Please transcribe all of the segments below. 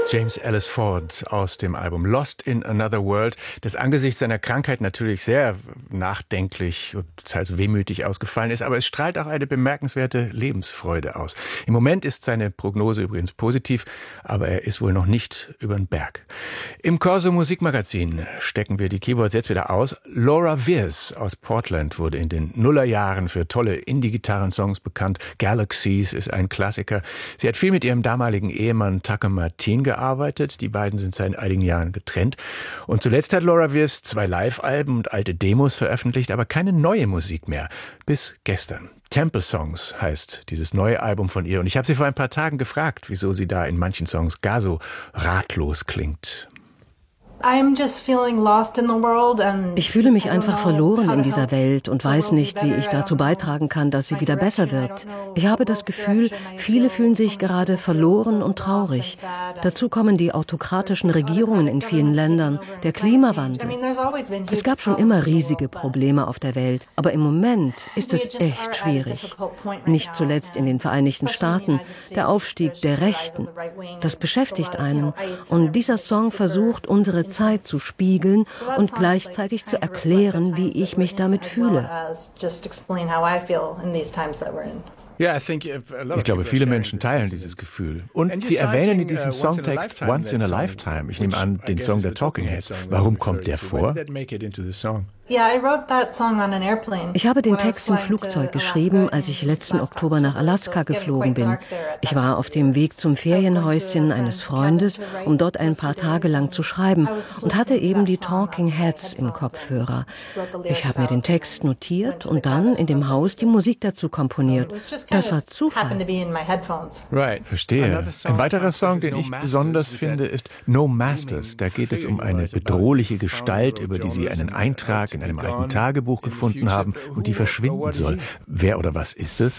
James Ellis Ford aus dem Album Lost in Another World, das angesichts seiner Krankheit natürlich sehr nachdenklich und teils wehmütig ausgefallen ist, aber es strahlt auch eine bemerkenswerte Lebensfreude aus. Im Moment ist seine Prognose übrigens positiv, aber er ist wohl noch nicht über den Berg. Im Corso Musikmagazin stecken wir die Keyboards jetzt wieder aus. Laura Viers aus Portland wurde in den Nullerjahren für tolle Indie-Gitarrensongs bekannt. Galaxies ist ein Klassiker. Sie hat viel mit ihrem damaligen Ehemann Tucker Martin gearbeitet. Die beiden sind seit einigen Jahren getrennt. Und zuletzt hat Laura Viers 2 Live-Alben und alte Demos veröffentlicht, aber keine neue Musik mehr. Bis gestern. Temple Songs heißt dieses neue Album von ihr. Und ich habe sie vor ein paar Tagen gefragt, wieso sie da in manchen Songs gar so ratlos klingt. Ich fühle mich einfach verloren in dieser Welt und weiß nicht, wie ich dazu beitragen kann, dass sie wieder besser wird. Ich habe das Gefühl, viele fühlen sich gerade verloren und traurig. Dazu kommen die autokratischen Regierungen in vielen Ländern, der Klimawandel. Es gab schon immer riesige Probleme auf der Welt, aber im Moment ist es echt schwierig. Nicht zuletzt in den Vereinigten Staaten, der Aufstieg der Rechten. Das beschäftigt einen. Und dieser Song versucht, unsere Zeit zu spiegeln und gleichzeitig zu erklären, wie ich mich damit fühle. Ich glaube, viele Menschen teilen dieses Gefühl. Und sie erwähnen in diesem Songtext Once in a Lifetime. Ich nehme an, den Song der Talking Heads. Warum kommt der vor? Ich habe den Text im Flugzeug geschrieben, als ich letzten Oktober nach Alaska geflogen bin. Ich war auf dem Weg zum Ferienhäuschen eines Freundes, um dort ein paar Tage lang zu schreiben und hatte eben die Talking Heads im Kopfhörer. Ich habe mir den Text notiert und dann in dem Haus die Musik dazu komponiert. Das war Zufall. Verstehe. Ein weiterer Song, den ich besonders finde, ist No Masters. Da geht es um eine bedrohliche Gestalt, über die sie einen Eintrag in einem alten Tagebuch gefunden haben und die verschwinden soll. Wer oder was ist es?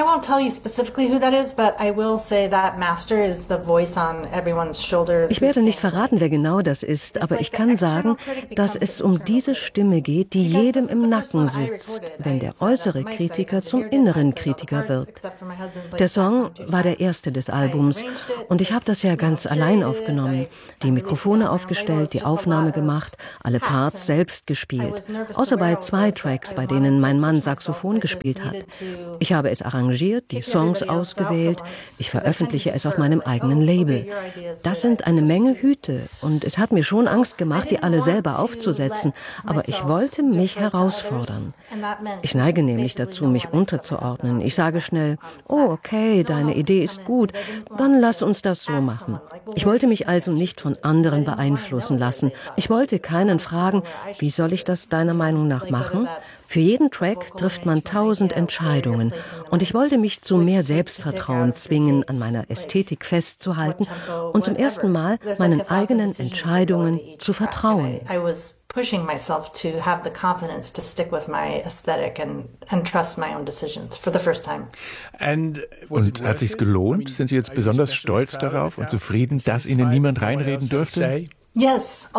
Ich werde nicht verraten, wer genau das ist, aber ich kann sagen, dass es um diese Stimme geht, die jedem im Nacken sitzt, wenn der äußere Kritiker zum inneren Kritiker wird. Der Song war der erste des Albums und ich habe das ja ganz allein aufgenommen. Die Mikrofone aufgestellt, die Aufnahme gemacht, alle Parts selbst gespielt. Außer bei 2 Tracks, bei denen mein Mann Saxophon gespielt hat. Ich habe es arrangiert, die Songs ausgewählt. Ich veröffentliche es auf meinem eigenen Label. Das sind eine Menge Hüte und es hat mir schon Angst gemacht, die alle selber aufzusetzen. Aber ich wollte mich herausfordern. Ich neige nämlich dazu, mich unterzuordnen. Ich sage schnell, oh okay, deine Idee ist gut, dann lass uns das so machen. Ich wollte mich also nicht von anderen beeinflussen lassen. Ich wollte keinen fragen, wie soll ich das deiner Meinung nach machen? Für jeden Track trifft man 1000 Entscheidungen und ich wollte mich zu mehr Selbstvertrauen zwingen, an meiner Ästhetik festzuhalten und zum ersten Mal meinen eigenen Entscheidungen zu vertrauen. Pushing myself to have the confidence to stick with my aesthetic and trust my own decisions for the first time. Und hat sich's gelohnt? Sind Sie jetzt besonders stolz darauf und zufrieden, dass Ihnen niemand reinreden dürfte? Ja,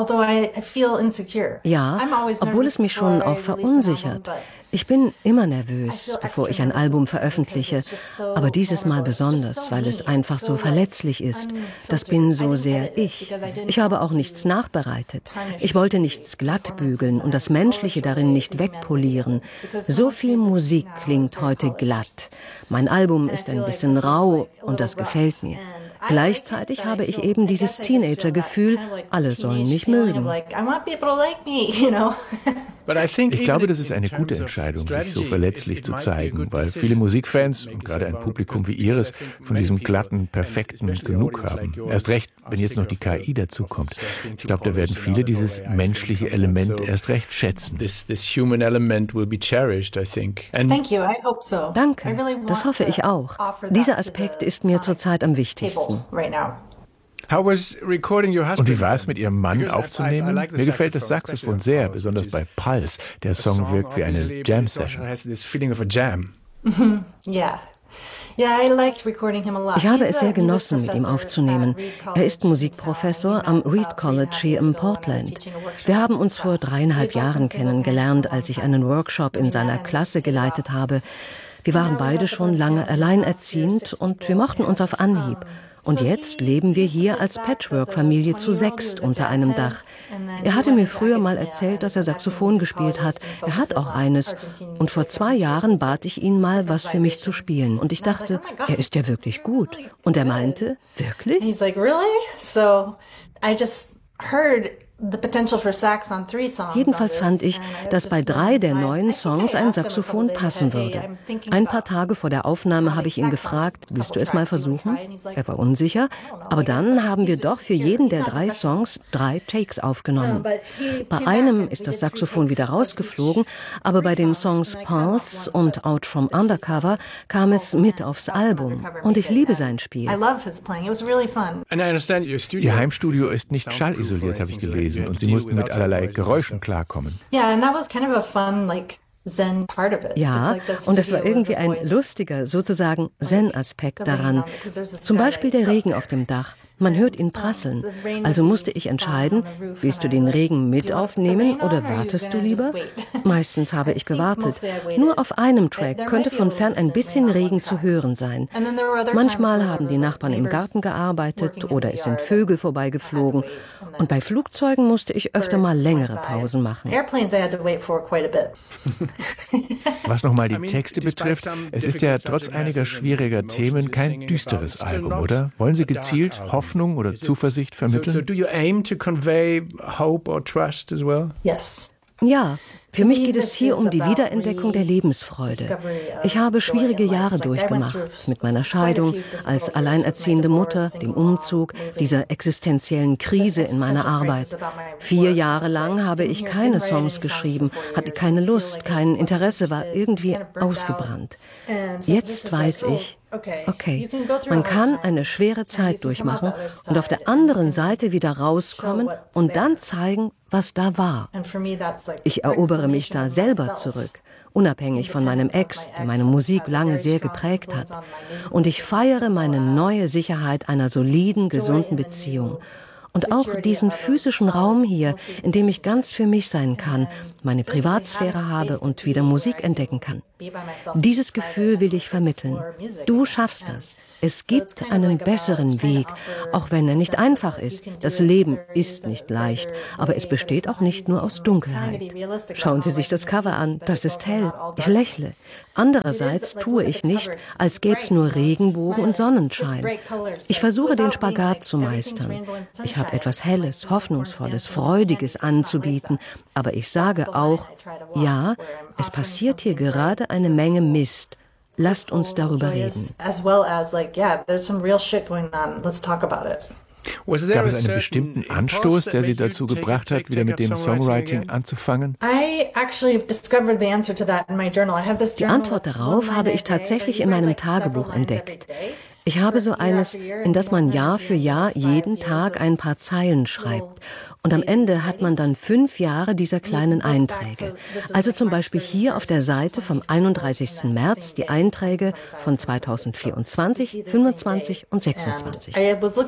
obwohl es mich schon auch verunsichert. Ich bin immer nervös, bevor ich ein Album veröffentliche, aber dieses Mal besonders, weil es einfach so verletzlich ist. Das bin so sehr ich. Ich habe auch nichts nachbereitet. Ich wollte nichts glatt bügeln und das Menschliche darin nicht wegpolieren. So viel Musik klingt heute glatt. Mein Album ist ein bisschen rau und das gefällt mir. Gleichzeitig habe ich eben dieses Teenager-Gefühl, alle sollen mich mögen. Ich glaube, das ist eine gute Entscheidung, sich so verletzlich zu zeigen, weil viele Musikfans und gerade ein Publikum wie Ihres von diesem glatten, perfekten genug haben. Erst recht, wenn jetzt noch die KI dazukommt. Ich glaube, da werden viele dieses menschliche Element erst recht schätzen. Danke, das hoffe ich auch. Dieser Aspekt ist mir zurzeit am wichtigsten. Und wie war es, mit Ihrem Mann aufzunehmen? Mir gefällt das Saxophon sehr, besonders bei Pulse. Der Song wirkt wie eine Jam-Session. Ich habe es sehr genossen, mit ihm aufzunehmen. Er ist Musikprofessor am Reed College hier in Portland. Wir haben uns vor 3,5 Jahren kennengelernt, als ich einen Workshop in seiner Klasse geleitet habe. Wir waren beide schon lange alleinerziehend und wir mochten uns auf Anhieb. Und jetzt leben wir hier als Patchwork-Familie zu 6 unter einem Dach. Er hatte mir früher mal erzählt, dass er Saxophon gespielt hat. Er hat auch eines. Und vor 2 Jahren bat ich ihn mal, was für mich zu spielen. Und ich dachte, er ist ja wirklich gut. Und er meinte, wirklich? He's like, really? So I just heard Jedenfalls fand ich, dass bei 3 der neuen Songs ein Saxophon passen würde. Ein paar Tage vor der Aufnahme habe ich ihn gefragt, willst du es mal versuchen? Er war unsicher, aber dann haben wir doch für jeden der 3 Songs 3 Takes aufgenommen. Bei einem ist das Saxophon wieder rausgeflogen, aber bei den Songs Pulse und Out from Undercover kam es mit aufs Album. Und ich liebe sein Spiel. Ihr Heimstudio ist nicht schallisoliert, habe ich gelesen. Und Sie mussten mit allerlei Geräuschen klarkommen. Ja, und es war irgendwie ein lustiger, sozusagen Zen-Aspekt daran. Zum Beispiel der Regen auf dem Dach. Man hört ihn prasseln. Also musste ich entscheiden, willst du den Regen mit aufnehmen oder wartest du lieber? Meistens habe ich gewartet. Nur auf einem Track könnte von fern ein bisschen Regen zu hören sein. Manchmal haben die Nachbarn im Garten gearbeitet oder es sind Vögel vorbeigeflogen. Und bei Flugzeugen musste ich öfter mal längere Pausen machen. Was nochmal die Texte betrifft, es ist ja trotz einiger schwieriger Themen kein düsteres Album, oder? Wollen Sie gezielt Hoffnung oder Zuversicht vermitteln? So do you aim to convey hope or trust as well? Yes. Ja, für mich geht es hier um die Wiederentdeckung der Lebensfreude. Ich habe schwierige Jahre durchgemacht, mit meiner Scheidung, als alleinerziehende Mutter, dem Umzug, dieser existenziellen Krise in meiner Arbeit. 4 Jahre lang habe ich keine Songs geschrieben, hatte keine Lust, kein Interesse, war irgendwie ausgebrannt. Jetzt weiß ich, okay, man kann eine schwere Zeit durchmachen und auf der anderen Seite wieder rauskommen und dann zeigen, was da war. Ich erobere mich da selber zurück, unabhängig von meinem Ex, der meine Musik lange sehr geprägt hat. Und ich feiere meine neue Sicherheit einer soliden, gesunden Beziehung. Und auch diesen physischen Raum hier, in dem ich ganz für mich sein kann, meine Privatsphäre habe und wieder Musik entdecken kann. Dieses Gefühl will ich vermitteln. Du schaffst das. Es gibt einen besseren Weg, auch wenn er nicht einfach ist. Das Leben ist nicht leicht, aber es besteht auch nicht nur aus Dunkelheit. Schauen Sie sich das Cover an, das ist hell. Ich lächle. Andererseits tue ich nicht, als gäbe es nur Regenbogen und Sonnenschein. Ich versuche, den Spagat zu meistern. Ich habe etwas Helles, Hoffnungsvolles, Freudiges anzubieten, aber ich sage auch, ja, es passiert hier gerade eine Menge Mist. Lasst uns darüber reden. Gab es einen bestimmten Anstoß, der Sie dazu gebracht hat, wieder mit dem Songwriting anzufangen? Die Antwort darauf habe ich tatsächlich in meinem Tagebuch entdeckt. Ich habe so eines, in das man Jahr für Jahr jeden Tag ein paar Zeilen schreibt. Und am Ende hat man dann 5 Jahre dieser kleinen Einträge. Also zum Beispiel hier auf der Seite vom 31. März die Einträge von 2024, 25 und 26.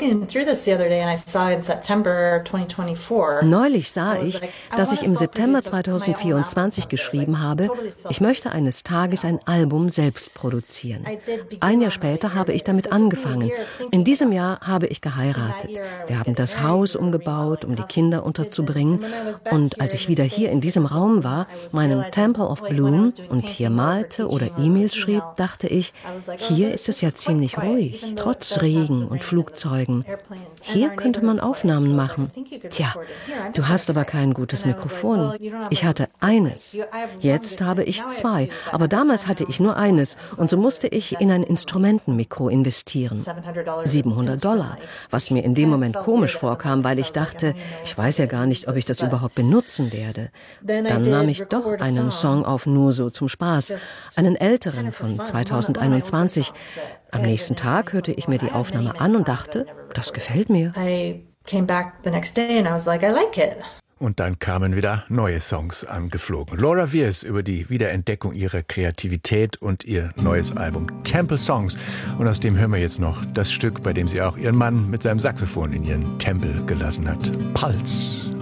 Neulich sah ich, dass ich im September 2024 geschrieben habe, ich möchte eines Tages ein Album selbst produzieren. 1 Jahr später habe ich damit angefangen. In diesem Jahr habe ich geheiratet. Wir haben das Haus umgebaut, um die Kinder unterzubringen. Und als ich wieder hier in diesem Raum war, meinem Temple of Bloom, und hier malte oder E-Mails schrieb, dachte ich, hier ist es ja ziemlich ruhig, trotz Regen und Flugzeugen. Hier könnte man Aufnahmen machen. Tja, du hast aber kein gutes Mikrofon. Ich hatte eines. Jetzt habe ich 2. Aber damals hatte ich nur eines. Und so musste ich in ein Instrumentenmikro investieren. $700, was mir in dem Moment komisch vorkam, weil ich dachte, ich weiß ja gar nicht, ob ich das überhaupt benutzen werde. Dann nahm ich doch einen Song auf, nur so zum Spaß, einen älteren von 2021. Am nächsten Tag hörte ich mir die Aufnahme an und dachte, das gefällt mir. Und dann kamen wieder neue Songs angeflogen. Laura Weirs über die Wiederentdeckung ihrer Kreativität und ihr neues Album Temple Songs. Und aus dem hören wir jetzt noch das Stück, bei dem sie auch ihren Mann mit seinem Saxophon in ihren Tempel gelassen hat. Pulse.